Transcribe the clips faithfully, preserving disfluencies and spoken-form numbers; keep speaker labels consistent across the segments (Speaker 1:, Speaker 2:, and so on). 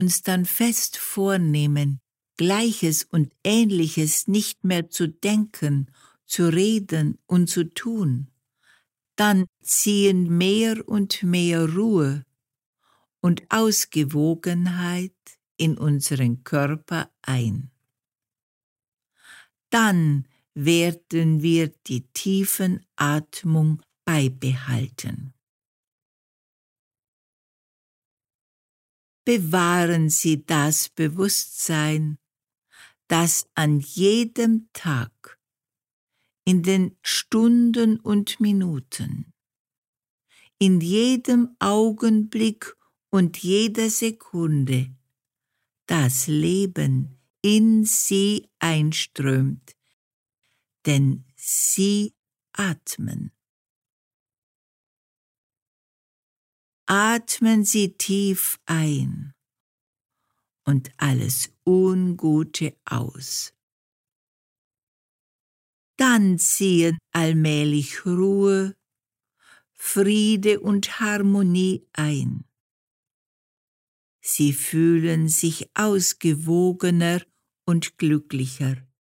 Speaker 1: uns dann fest vornehmen, Gleiches und Ähnliches nicht mehr zu denken, zu reden und zu tun, dann ziehen mehr und mehr Ruhe und Ausgewogenheit in unseren Körper ein. Dann werden wir die tiefen Atmung beibehalten. Bewahren Sie das Bewusstsein, dass an jedem Tag, in den Stunden und Minuten, in jedem Augenblick und jeder Sekunde das Leben in Sie einströmt, denn Sie atmen. Atmen Sie tief ein und alles Ungute aus. Dann ziehen allmählich Ruhe, Friede und Harmonie ein. Sie fühlen sich ausgewogener und glücklicher.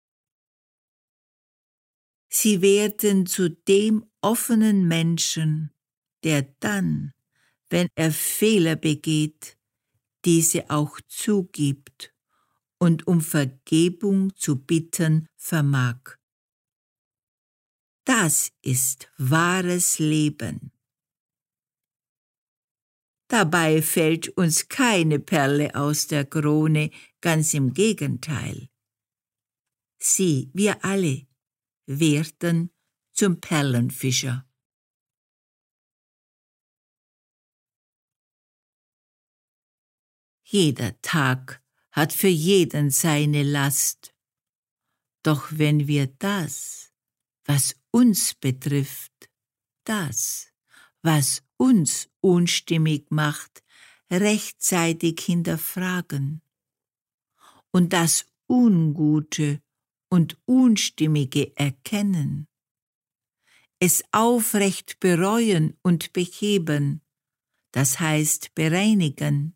Speaker 1: Sie werden zu dem offenen Menschen, der dann, wenn er Fehler begeht, diese auch zugibt und um Vergebung zu bitten vermag. Das ist wahres Leben. Dabei fällt uns keine Perle aus der Krone, ganz im Gegenteil. Sie, wir alle, werden zum Perlenfischer. Jeder Tag hat für jeden seine Last. Doch wenn wir das, was uns betrifft, das, was uns unstimmig macht, rechtzeitig hinterfragen und das Ungute und Unstimmige erkennen, es aufrecht bereuen und beheben, das heißt bereinigen,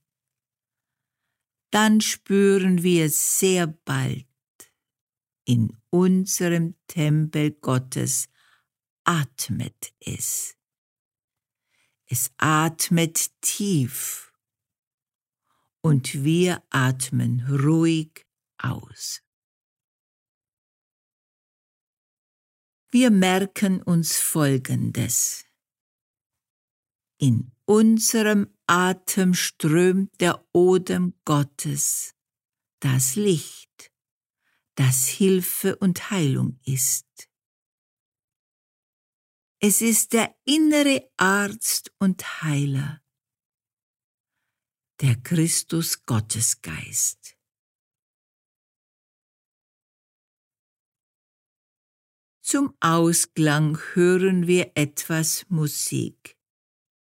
Speaker 1: dann spüren wir sehr bald, in unserem Tempel Gottes atmet es. Es atmet tief und wir atmen ruhig aus. Wir merken uns Folgendes. In unserem Atem strömt der Odem Gottes, das Licht, das Hilfe und Heilung ist. Es ist der innere Arzt und Heiler, der Christus Gottesgeist. Zum Ausklang hören wir etwas Musik.